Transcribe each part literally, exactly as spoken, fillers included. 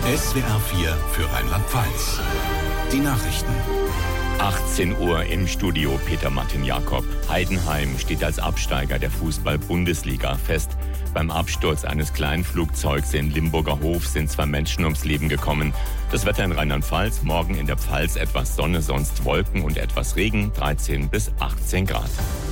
S W R vier für Rheinland-Pfalz. Die Nachrichten. achtzehn Uhr im Studio Peter Martin Jakob. Heidenheim steht als Absteiger der Fußball-Bundesliga fest. Beim Absturz eines Kleinflugzeugs in Limburger Hof sind zwei Menschen ums Leben gekommen. Das Wetter in Rheinland-Pfalz, morgen in der Pfalz etwas Sonne, sonst Wolken und etwas Regen, dreizehn bis achtzehn Grad.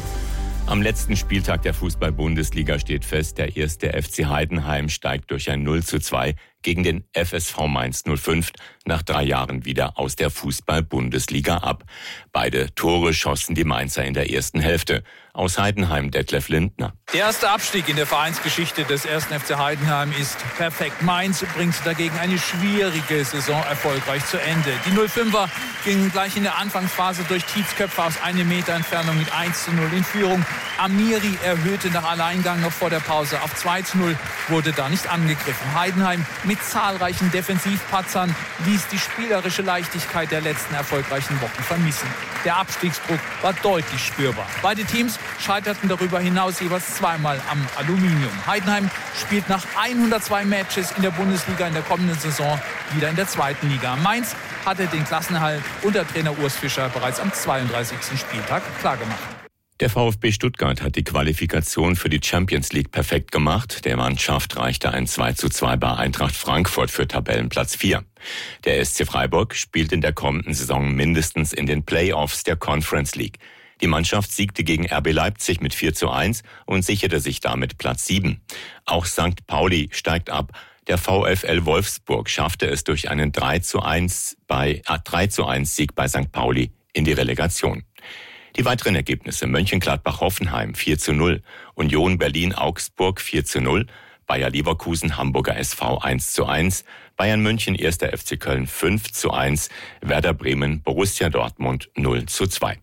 Am letzten Spieltag der Fußball-Bundesliga steht fest, der erste F C Heidenheim steigt durch ein null zu zwei gegen den F S V Mainz null fünf nach drei Jahren wieder aus der Fußball-Bundesliga ab. Beide Tore schossen die Mainzer in der ersten Hälfte. Aus Heidenheim Detlef Lindner. Der erste Abstieg in der Vereinsgeschichte des ersten F C Heidenheim ist perfekt. Mainz bringt dagegen eine schwierige Saison erfolgreich zu Ende. Die null fünfer gingen gleich in der Anfangsphase durch Tietzköpfe aus einem Meter Entfernung mit eins zu null in Führung. Amiri erhöhte nach Alleingang noch vor der Pause auf zwei zu null, wurde da nicht angegriffen. Heidenheim mit zahlreichen Defensivpatzern ließ die spielerische Leichtigkeit der letzten erfolgreichen Wochen vermissen. Der Abstiegsdruck war deutlich spürbar. Beide Teams scheiterten darüber hinaus jeweils zweimal am Aluminium. Heidenheim spielt nach hundertzwei Matches in der Bundesliga in der kommenden Saison wieder in der zweiten Liga. Mainz hatte den Klassenerhalt unter Trainer Urs Fischer bereits am zweiunddreißigsten Spieltag klargemacht. Der VfB Stuttgart hat die Qualifikation für die Champions League perfekt gemacht. Der Mannschaft reichte ein zwei zu zwei bei Eintracht Frankfurt für Tabellenplatz vier. Der S C Freiburg spielt in der kommenden Saison mindestens in den Playoffs der Conference League. Die Mannschaft siegte gegen R B Leipzig mit vier zu eins und sicherte sich damit Platz sieben. Auch Sankt Pauli steigt ab. Der VfL Wolfsburg schaffte es durch einen drei zu eins bei äh, drei zu eins Sieg bei Sankt Pauli in die Relegation. Die weiteren Ergebnisse: Mönchengladbach-Hoffenheim vier zu null, Union Berlin-Augsburg vier zu null, Bayer Leverkusen Hamburger S V eins zu eins, Bayern München erster F C Köln fünf zu eins, Werder Bremen Borussia Dortmund null zu zwei.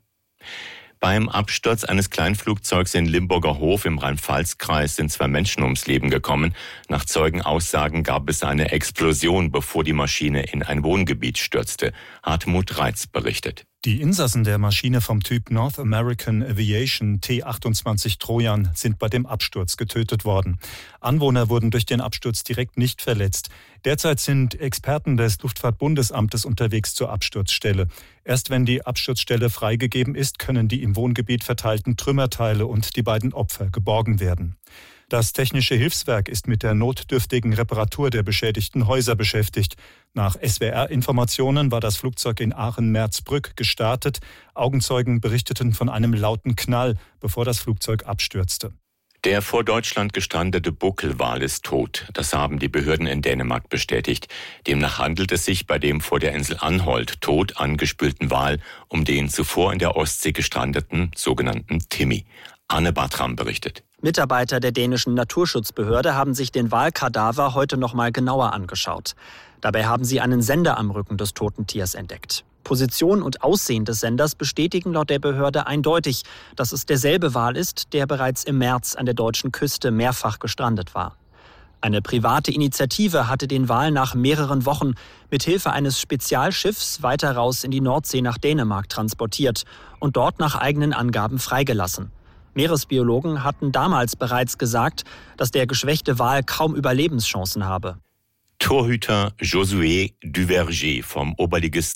Beim Absturz eines Kleinflugzeugs in Limburger Hof im Rhein-Pfalz-Kreis sind zwei Menschen ums Leben gekommen. Nach Zeugenaussagen gab es eine Explosion, bevor die Maschine in ein Wohngebiet stürzte. Hartmut Reitz berichtet. Die Insassen der Maschine vom Typ North American Aviation T achtundzwanzig Trojan sind bei dem Absturz getötet worden. Anwohner wurden durch den Absturz direkt nicht verletzt. Derzeit sind Experten des Luftfahrtbundesamtes unterwegs zur Absturzstelle. Erst wenn die Absturzstelle freigegeben ist, können die im Wohngebiet verteilten Trümmerteile und die beiden Opfer geborgen werden. Das Technische Hilfswerk ist mit der notdürftigen Reparatur der beschädigten Häuser beschäftigt. Nach S W R-Informationen war das Flugzeug in Aachen-Merzbrück gestartet. Augenzeugen berichteten von einem lauten Knall, bevor das Flugzeug abstürzte. Der vor Deutschland gestrandete Buckelwal ist tot. Das haben die Behörden in Dänemark bestätigt. Demnach handelt es sich bei dem vor der Insel Anholt tot angespülten Wal um den zuvor in der Ostsee gestrandeten sogenannten Timmy. Anne Bartram berichtet. Mitarbeiter der dänischen Naturschutzbehörde haben sich den Walkadaver heute noch mal genauer angeschaut. Dabei haben sie einen Sender am Rücken des toten Tiers entdeckt. Position und Aussehen des Senders bestätigen laut der Behörde eindeutig, dass es derselbe Wal ist, der bereits im März an der deutschen Küste mehrfach gestrandet war. Eine private Initiative hatte den Wal nach mehreren Wochen mit Hilfe eines Spezialschiffs weiter raus in die Nordsee nach Dänemark transportiert und dort nach eigenen Angaben freigelassen. Meeresbiologen hatten damals bereits gesagt, dass der geschwächte Wal kaum Überlebenschancen habe. Torhüter Josué Duverger vom Oberligisten